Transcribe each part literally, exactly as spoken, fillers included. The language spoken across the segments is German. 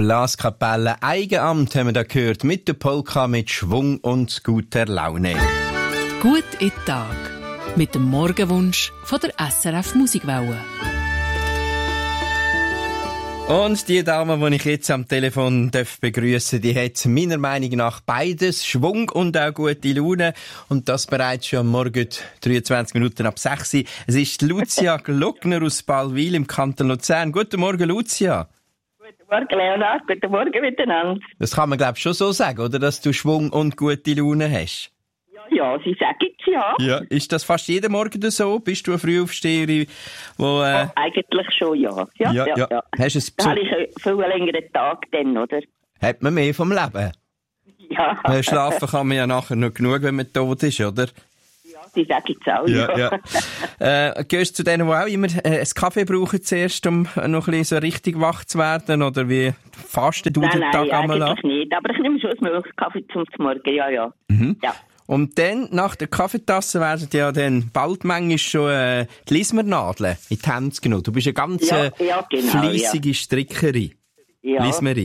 Blaskapelle Eigenamt haben wir da gehört, mit der Polka mit Schwung und guter Laune. Gut in den Tag. Mit dem Morgenwunsch von der S R F Musikwelle. Und die Dame, die ich jetzt am Telefon begrüßen darf, die hat meiner Meinung nach beides, Schwung und auch gute Laune. Und das bereits schon am Morgen dreiundzwanzig Minuten ab sechs. Es ist Lucia Glockner aus Ballwil im Kanton Luzern. Guten Morgen, Lucia. Guten Morgen, Leonard. Guten Morgen miteinander. Das kann man, glaube ich, schon so sagen, oder? Dass du Schwung und gute Laune hast. Ja, sie sagen es ja. Ja, ist das fast jeden Morgen so? Bist du eine Frühaufsteherin, wo... Äh... Oh, eigentlich schon, ja. Ja, ja, ja. ja. Hast du es da habe ich einen viel längeren Tag dann, oder? Hat man mehr vom Leben? Ja. Äh, schlafen kann man ja nachher noch genug, wenn man tot ist, oder? Ja, sie sagen es auch, ja. ja. ja. äh, gehörst du zu denen, die auch immer äh, einen Kaffee brauchen zuerst, um noch ein bisschen so richtig wach zu werden? Oder wie fasten du nein, den nein, Tag einmal an? Nein, eigentlich nicht. Aber ich nehme schon einen Kaffee zum Morgen, ja, ja. Mhm. ja. Und dann, nach der Kaffeetasse, werden ja dann bald manchmal schon äh, die Lismernadeln in die Hände genommen. Du bist eine ganz ja, äh, ja, genau, fleissige ja. Strickerin. Ja. Lismerin.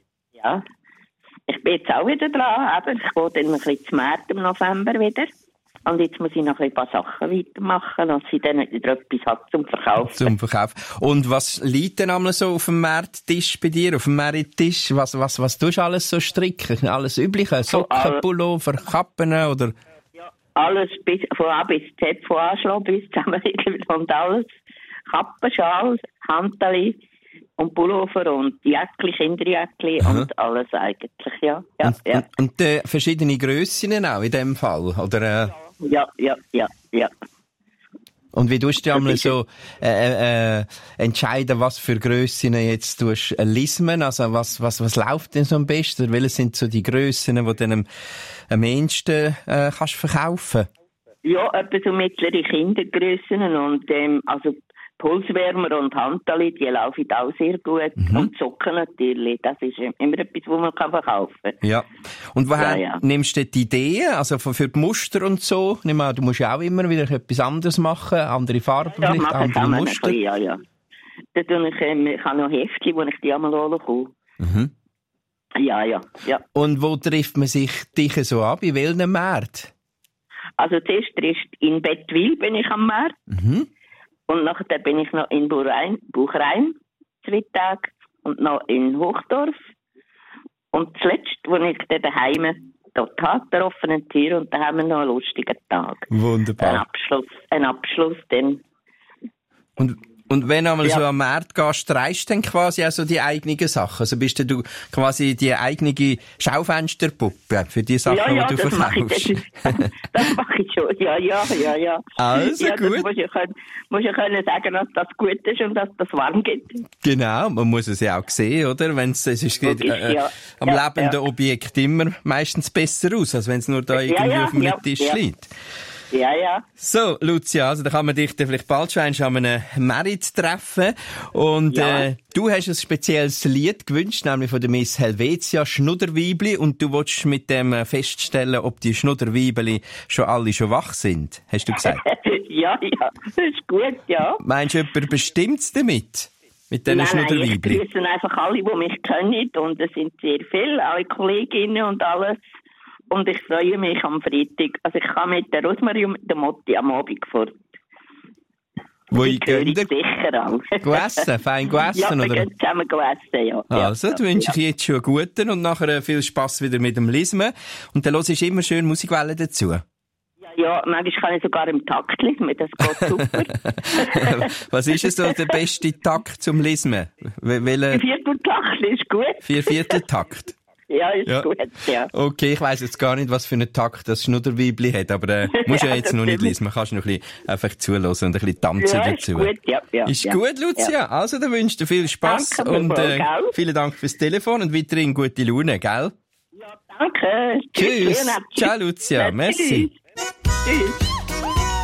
Ja. Ich bin jetzt auch wieder dran, aber ich will dann ein bisschen zum März im November wieder. Und jetzt muss ich noch ein paar Sachen weitermachen, dass ich dann wieder etwas habe zum Verkaufen. Zum Verkauf. Und was liegt denn einmal so auf dem Markttisch bei dir, auf dem Merittisch? Was, was, was tust du alles so stricken? Alles Übliche? Socken, Pullover, Kappen oder? Ja, alles bis, von A bis Z, von Anschlag bis zusammenlegen und alles. Kappen, Schal, Handeli und Pullover und Jäckli, Kinderjäckli Aha. und alles eigentlich, ja. ja, und ja. und, und äh, verschiedene Grössen auch in dem Fall, oder? Äh, Ja, ja, ja, ja. Und wie tust du einmal so äh, äh, entscheiden, was für Grössen jetzt tust äh, lismen? Also was was was läuft denn so am besten? Oder welche sind so die Grössen, die du am, am ehesten äh, kannst verkaufen? Ja, etwa so mittlere Kindergrössen und ähm, also Pulswärmer und Handtali, die laufen auch sehr gut. Mhm. Und Socken natürlich, das ist immer etwas, was man kann verkaufen kann. Ja. Und woher ja, ja. nimmst du die Ideen, also für die Muster und so? Nimm mal, du musst ja auch immer wieder etwas anderes machen, andere Farben, ja, vielleicht, andere Muster. Bisschen, ja, ja. Da tue ich, ähm, ich habe noch Heftchen, wo ich die einmal holen mhm. Ja, ja, ja. Und wo trifft man sich dich so an? Bei welchem Markt? Also zuerst ist in Bettwil bin ich am Markt. Mhm. Und nachher bin ich noch in Buchrein, Buchrein zwei Tage und noch in Hochdorf. Und zuletzt, wo ich dann daheim dort habe, der offenen Tür, und da haben wir noch einen lustigen Tag. Wunderbar. Ein Abschluss, ein Abschluss dann. Und, und wenn du einmal ja. so am Markt gehst, reist dann quasi auch so die eigenen Sachen? Also bist du quasi die eigene Schaufensterpuppe für die Sachen, ja, ja, die du das verkaufst? Mache ich, das, das mache ich schon, ja, ja, ja, ja. Also ja, gut. Das musst du können, musst du können sagen, dass das gut ist und dass das warm gibt. Genau, man muss es ja auch sehen, oder? Wenn's, es ist äh, äh, ja. am ja, lebenden ja. Objekt immer meistens besser aus, als wenn es nur da irgendwie ja, ja, auf dem ja, Tisch ja. liegt. Ja, ja. So, Lucia, also da kann man dich dann vielleicht bald schon an einem Merit treffen. Und ja. äh, du hast ein spezielles Lied gewünscht, nämlich von der Miss Helvetia, Schnudderweibli. Und du willst mit dem feststellen, ob die Schnudderweibli schon alle schon wach sind, hast du gesagt? ja, ja, das ist gut, ja. Meinst du, jemand bestimmt's damit? Mit diesen Schnudderweibli? Nein, ich grüße einfach alle, die mich kennen. Und es sind sehr viele, alle Kolleginnen und alles. Und ich freue mich am Freitag. Also ich kann mit der Rosmarie und mit der Motti am Abend fort. Wo ich höre ich sicher auch. Gegessen? Fein gegessen? Ja, wir oder? gehen zusammen gegessen, ja. Also, ja, du wünsche ja. ich jetzt schon einen guten und nachher viel Spass wieder mit dem Lismen. Und dann hörst du immer schön Musikwellen dazu. Ja, ja, manchmal kann ich sogar im Takt lismen, das geht super. Was ist es so der beste Takt zum Lismen? Welche? Vierteltakt ist gut. Viervierteltakt? Ja, ist ja. gut, ja. Okay, ich weiss jetzt gar nicht, was für einen Takt das Schnudderweibli hat, aber äh, musst ja, ja jetzt noch nicht lesen. Man kann noch ein bisschen einfach zuhören und ein bisschen tanzen ja, dazu. Ist gut, ja. ja ist ja, gut, Lucia. Ja. Also, dann wünsche ich dir viel Spass und äh, vielen Dank fürs Telefon und weiterhin gute Laune, gell? Ja, danke. Tschüss. Tschüss. Ciao, Lucia. Merci. Tschüss. Tschüss.